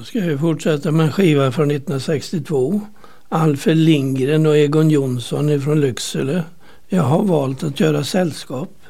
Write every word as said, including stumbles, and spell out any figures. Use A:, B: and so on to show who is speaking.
A: Då ska vi fortsätta med en skiva från nittonhundrasextiotvå. Alfred Lindgren och Egon Jonsson från Lycksele. Jag har valt att göra sällskap.